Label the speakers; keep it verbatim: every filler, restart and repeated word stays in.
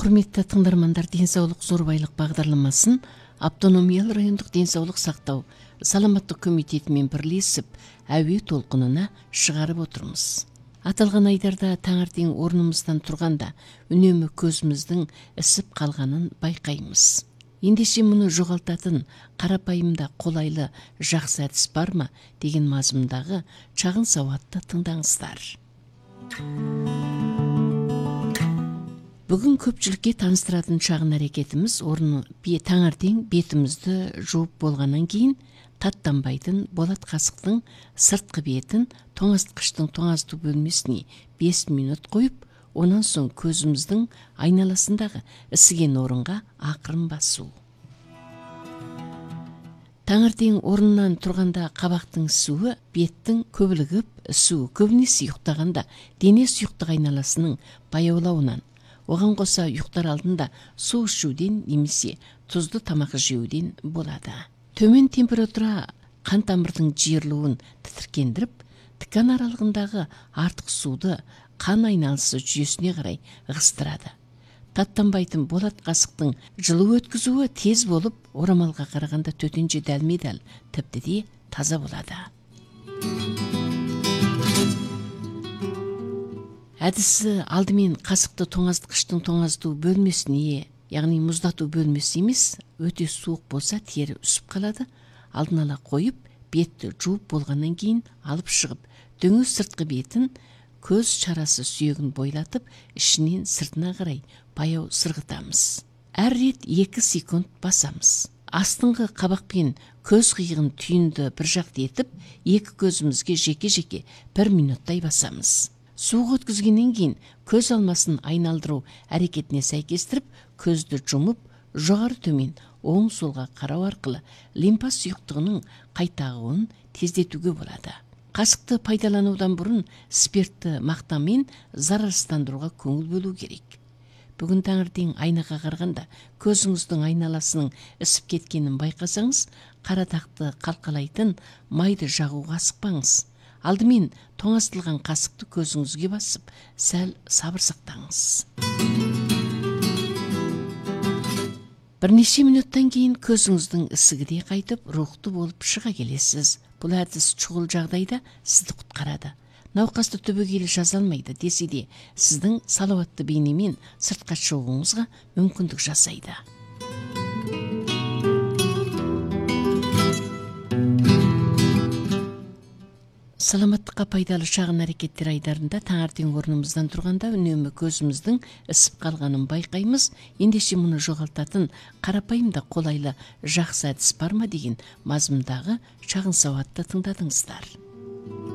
Speaker 1: Құрметті тыңдармандар, денсаулық зор байлық бағдарламасын автономиялы райондық денсаулық сақтау саламаттық комитетімен бірлесіп әуе толқынына шығарып отырмыз. Аталған айдарда таңертең орнымыздан тұрғанда үнемі көзіміздің ісіп қалғанын байқаймыз. Ендеше мұны жоғалтатын қарапайымда қолайлы жақсы әдіс бар ма деген мазмұндағы шағын сауатты тыңдаңыздар. Бүгін көпшілікке таныстыратын шағын әрекетіміз орны таңертең бетімізді жуып болғаннан кейін таттанбайтын болат қасықтың сыртқы бетін тоңазытқыштың тоңазыту бөлмесіне бес минут қойып, онан соң көзіміздің айналасындағы ісіген орынға ақырын басу. Таңертең орнынан тұрғанда қабақтың суы, беттің көбілігіп суы, көбінесе ұйықтағанда дене сұйықтық айналасының баяулауынан, оған қоса ұйықтар алдында су ішуден немесе тұзды тамақ жеуден болады. Төмен температура қан тамырдың жиырылуын тітіркендіріп, тікан аралығындағы артық суды қан айналысы жүйесіне қарай ығыстырады. Таттанбайтын болат қасықтың жылу өткізуі тез болып, орамалға қарағанда төтенше дәлме-дәл тіпті де таза болады. Әдісі алдымен қасықты тоңазытқыштың тоңазыту бөлмесіне, яғни мұздату бөлмесі емес, өте суық болса тері үсіп қалады. Алдын ала қойып, бетті жуып болғаннан кейін алып шығып, дөңес сыртқы бетін көз шарасы сүйегін бойлатып, ішінен сыртына қарай баяу сырғытамыз. Әр рет екі секунд басамыз. Астыңғы қабақпен көз қиығын түйінді бір жақты етіп, екі көзімізге жеке-жеке бір минуттай басамыз. Суық өткізгеннен кейін көз алмасын айналдыру әрекетіне сәйкестіріп, көзді жұмып, жоғары төмен оң солға қарау арқылы лимфа сұйықтығының қайтағуын тездетуге болады. Қасықты пайдаланудан бұрын спиртті мақтамен зарарсыздандыруға көңіл бөлу керек. Бүгін таңертең айнаға қарағанда көзіңіздің айналасының ісіп кеткенін байқасаңыз, қара тақты қалқалайтын майды жағуға асықпаңыз. Алдымен тоңазытылған қасықты көзіңізге басып, сәл сабыр сақтаңыз. Бірнеше минуттан кейін көзіңіздің ісігі де қайтып, рухты болып шыға келесіз. Бұл әдіс шұғыл жағдайда сізді құтқарады. Науқасты түбегейлі жаза алмайды десе де, сіздің салауатты бейнемен сыртқа шығуыңызға мүмкіндік жасайды. Саламаттыққа пайдалы шағын әрекеттер айдарында таңертең орнымыздан тұрғанда үнемі көзіміздің ісіп қалғанын байқаймыз. Ендеше мұны жоғалтатын қарапайымда қолайлы жақсы әдіс бар ма деген мазмұндағы шағын сауатты тыңдадыңыздар.